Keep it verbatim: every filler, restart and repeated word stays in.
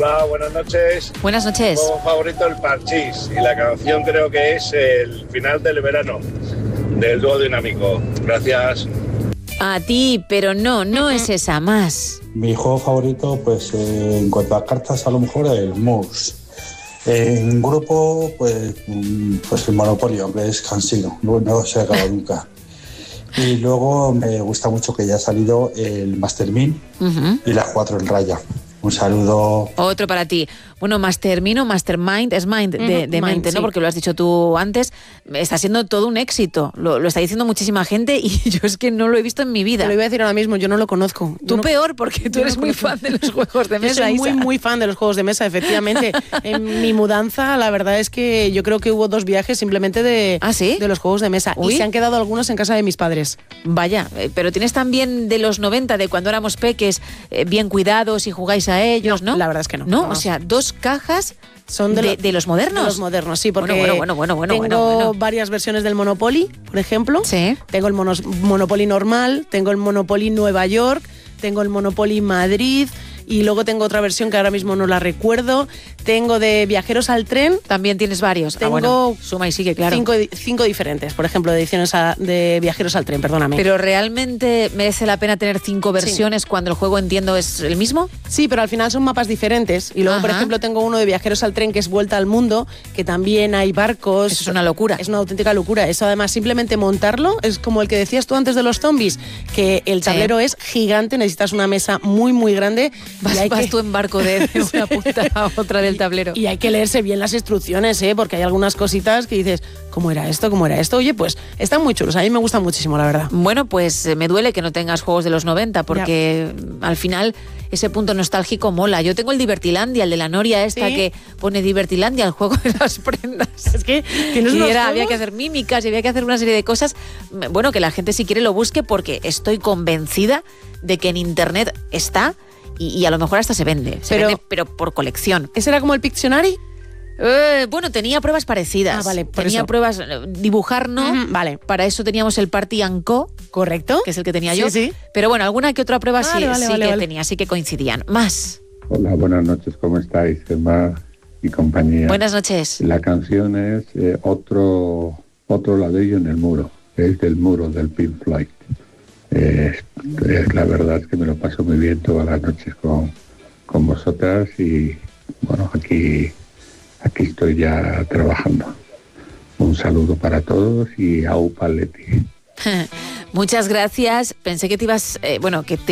Hola, buenas noches. Buenas noches. Mi juego favorito, el Parchís, y la canción creo que es el final del verano, del dúo dinámico. Gracias. A ti, pero no, no es esa, más. Mi juego favorito, pues eh, en cuanto a cartas, a lo mejor el Mouse. En grupo, pues, pues el Monopoly, hombre, es cansino, no, no se acaba nunca. Y luego me gusta mucho que ya ha salido el Mastermind uh-huh. y las cuatro en raya. Un saludo. Otro para ti. Bueno, Mastermind o Mastermind, es Mind, uh-huh. de, de Mind, mente, ¿no? Sí. Porque lo has dicho tú antes. Está siendo todo un éxito. Lo, lo está diciendo muchísima gente y yo es que no lo he visto en mi vida. Te lo iba a decir ahora mismo, yo no lo conozco. Tú no, peor, porque tú eres no muy fan de los juegos de mesa. Yo soy muy, Isa. muy fan de los juegos de mesa, efectivamente. En mi mudanza, la verdad es que yo creo que hubo dos viajes simplemente de, ¿Ah, sí? de los juegos de mesa. Uy. Y se han quedado algunos en casa de mis padres. Vaya, pero tienes también de los noventa, de cuando éramos peques, eh, bien cuidados y jugáis a ellos, ¿no? La verdad es que no. No, no. o sea, dos cajas son de, de, lo, de los modernos. De los modernos, sí, porque bueno, bueno, bueno, bueno, tengo bueno, bueno. varias versiones del Monopoly, por ejemplo. Sí. Tengo el monos, Monopoly normal, tengo el Monopoly Nueva York, tengo el Monopoly Madrid y luego tengo otra versión que ahora mismo no la recuerdo. Tengo de Viajeros al Tren. También tienes varios. Tengo ah, bueno, suma y sigue, claro. Cinco, cinco diferentes, por ejemplo, de ediciones a, de Viajeros al Tren, perdóname. ¿Pero realmente merece la pena tener cinco versiones sí. cuando el juego, entiendo, es el mismo? Sí, pero al final son mapas diferentes. Y luego, Ajá. por ejemplo, tengo uno de Viajeros al Tren que es Vuelta al Mundo, que también hay barcos. Eso es una locura. Es una auténtica locura. Eso además, simplemente montarlo, es como el que decías tú antes de los zombies, que el tablero sí. es gigante, necesitas una mesa muy, muy grande. Vas, y hay vas que... tú en barco de una punta a otra del tablero. Y hay que leerse bien las instrucciones, ¿eh? Porque hay algunas cositas que dices, ¿cómo era esto? ¿Cómo era esto? Oye, pues están muy chulos. A mí me gustan muchísimo, la verdad. Bueno, pues me duele que no tengas juegos de los noventa, porque ya. al final ese punto nostálgico mola. Yo tengo el Divertilandia, el de la Noria esta ¿Sí? que pone Divertilandia, el juego de las prendas. Es que tienes y unos era, juegos? había que hacer mímicas y había que hacer una serie de cosas. Bueno, que la gente si quiere lo busque, porque estoy convencida de que en internet está y, y a lo mejor hasta se vende. Se pero, vende, pero por colección. ¿Ese era como el Pictionary? Eh, bueno, tenía pruebas parecidas. Ah, vale, por tenía eso. pruebas, dibujar no. Uh-huh, vale. Para eso teníamos el Party and Co. Correcto. Que es el que tenía sí, yo. Sí. Pero bueno, alguna que otra prueba vale, sí, vale, sí vale, que vale. tenía, sí que coincidían. Más. Hola, buenas noches, ¿cómo estáis, Gemma y compañía? Buenas noches. La canción es eh, otro, otro ladrillo en el muro. Es del muro del Pink Floyd. Eh, es, la verdad es que me lo paso muy bien todas las noches con, con vosotras y bueno, aquí... Aquí estoy ya trabajando. Un saludo para todos y au paletti. Muchas gracias. Pensé que te ibas, eh, bueno, que te